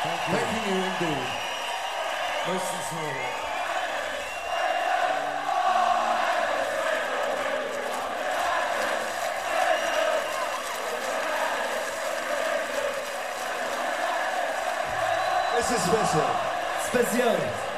Thank you indeed. Most sincerely. This is special. Spécial.